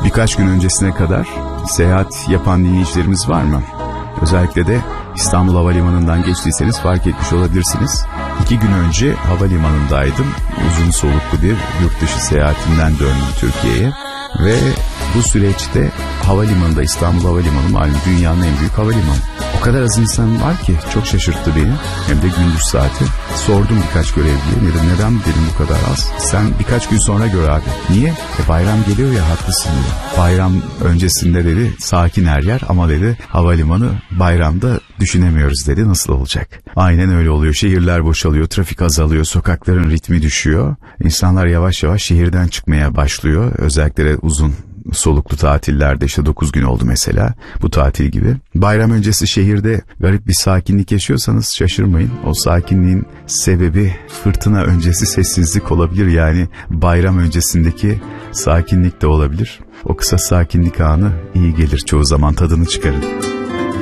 birkaç gün öncesine kadar seyahat yapan dinleyicilerimiz var mı? Özellikle de İstanbul Havalimanı'ndan geçtiyseniz fark etmiş olabilirsiniz. 2 gün önce havalimanındaydım. Uzun soluklu bir yurt dışı seyahatimden döndüm Türkiye'ye. Ve bu süreçte havalimanında, İstanbul Havalimanı malum dünyanın en büyük havalimanı. O kadar az insan var ki çok şaşırttı beni. Hem de gündüz saati. Sordum birkaç görevliye. Neden dedim bu kadar az? Sen birkaç gün sonra gör abi. Niye? Bayram geliyor ya, haklısın dedi. Bayram öncesinde dedi sakin her yer ama dedi havalimanı bayramda düşünemiyoruz dedi. Nasıl olacak? Aynen öyle oluyor. Şehirler boşalıyor, trafik azalıyor, sokakların ritmi düşüyor. İnsanlar yavaş yavaş şehirden çıkmaya başlıyor. Özellikle de uzun soluklu tatillerde, işte 9 gün oldu mesela bu tatil gibi. Bayram öncesi şehirde garip bir sakinlik yaşıyorsanız şaşırmayın. O sakinliğin sebebi fırtına öncesi sessizlik olabilir. Yani bayram öncesindeki sakinlik de olabilir. O kısa sakinlik anı iyi gelir, çoğu zaman tadını çıkarın.